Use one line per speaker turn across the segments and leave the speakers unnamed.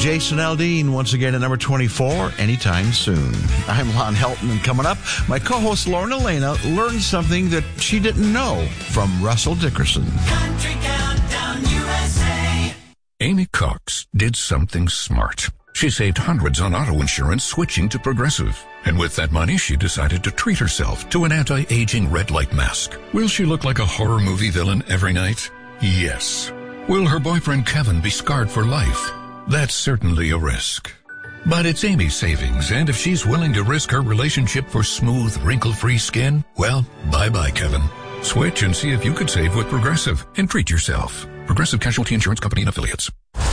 Jason Aldean once again at number 24, Anytime Soon. I'm Lon Helton, and coming up, my co-host Lorna Elena learned something that she didn't know from Russell Dickerson.
Country Countdown USA.
Amy Cox did something smart. She saved hundreds on auto insurance switching to Progressive. And with that money, she decided to treat herself to an anti-aging red light mask. Will she look like a horror movie villain every night? Yes. Will her boyfriend Kevin be scarred for life? That's certainly a risk. But it's Amy's savings, and if she's willing to risk her relationship for smooth, wrinkle-free skin, well, bye-bye, Kevin. Switch and see if you could save with Progressive and treat yourself. Progressive Casualty Insurance Company and Affiliates.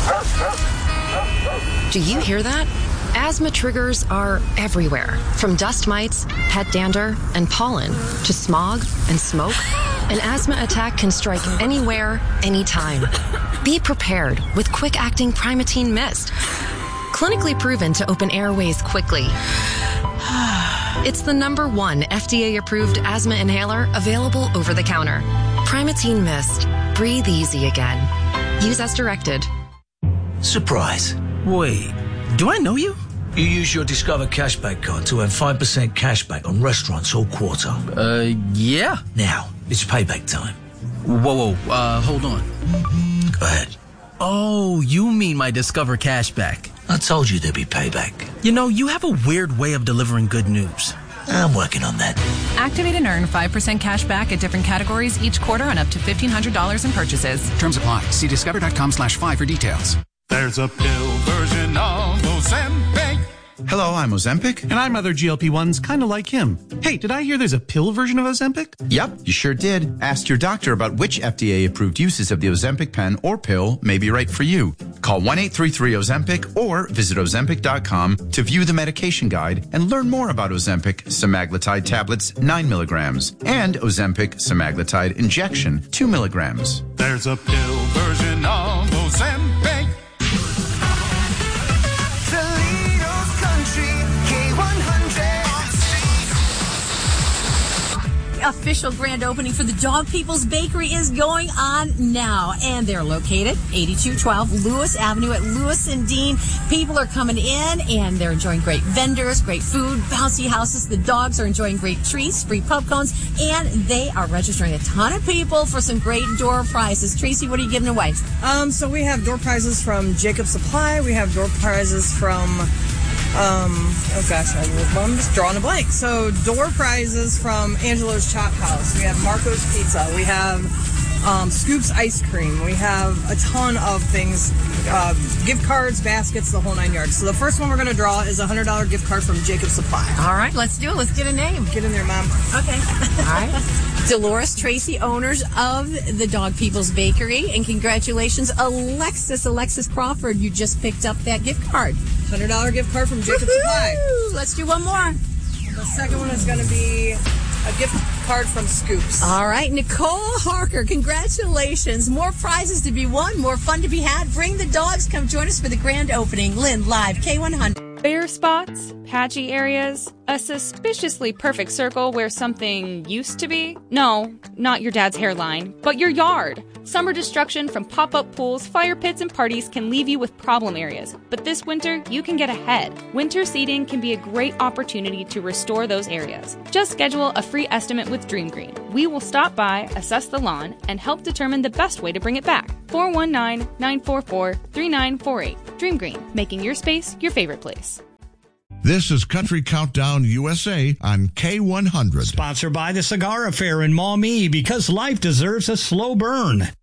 Do you hear that? Asthma triggers are everywhere, from dust mites, pet dander, and pollen, to smog and smoke. An asthma attack can strike anywhere, anytime. Be prepared with quick-acting Primatene Mist. Clinically proven to open airways quickly. It's the #1 FDA-approved asthma inhaler available over the counter. Primatene Mist. Breathe easy again. Use as directed.
Surprise.
Wait, do I know you?
You use your Discover Cashback card to earn 5% cashback on restaurants all quarter.
Yeah.
Now, it's payback time.
Whoa, hold on.
Go ahead.
Oh, you mean my Discover Cashback.
I told you there'd be payback.
You know, you have a weird way of delivering good news.
I'm working on that.
Activate and earn 5% cash back at different categories each quarter on up to $1,500 in purchases.
Terms apply. See discover.com/5 for details.
There's a pill version of Ozempic.
Hello, I'm Ozempic.
And I'm other GLP-1s kind of like him. Hey, did I hear there's a pill version of Ozempic?
Yep, you sure did. Ask your doctor about which FDA-approved uses of the Ozempic pen or pill may be right for you. Call 1-833-OZEMPIC or visit Ozempic.com to view the medication guide and learn more about Ozempic semaglutide tablets 9 milligrams and Ozempic semaglutide injection 2 milligrams.
There's a pill version of Ozempic.
Official grand opening for the Dog People's Bakery is going on now, and they're located 8212 Lewis Avenue at Lewis and Dean. People are coming in and they're enjoying great vendors, great food, bouncy houses. The dogs are enjoying great treats, free pub cones, and they are registering a ton of people for some great door prizes. Tracy, what are you giving away?
So we have door prizes from Jacob Supply. We have door prizes from I'm just drawing a blank. So door prizes from Angelo's Chop House. We have Marco's Pizza. We have Scoops Ice Cream. We have a ton of things, gift cards, baskets, the whole 9 yards. So the first one we're going to draw is a $100 gift card from Jacob Supply.
All right, let's do it. Let's get a name.
Get in there, Mom.
Okay. All right. Dolores Tracy, owners of the Dog People's Bakery. And congratulations, Alexis Crawford. You just picked up that gift card.
$100 gift card from Jacob Supply.
Let's do one more.
The second one is going to be a gift card from Scoops.
All right, Nicole Harker, congratulations. More prizes to be won, more fun to be had. Bring the dogs. Come join us for the grand opening. Lynn Live, K100.
Bare spots, patchy areas, a suspiciously perfect circle where something used to be? No, not your dad's hairline, but your yard. Summer destruction from pop-up pools, fire pits, and parties can leave you with problem areas. But this winter, you can get ahead. Winter seeding can be a great opportunity to restore those areas. Just schedule a free estimate with Dream Green. We will stop by, assess the lawn, and help determine the best way to bring it back. 419-944-3948. Dream Green, making your space your favorite place.
This is Country Countdown USA on K100.
Sponsored by the Cigar Affair in Maumee, because life deserves a slow burn.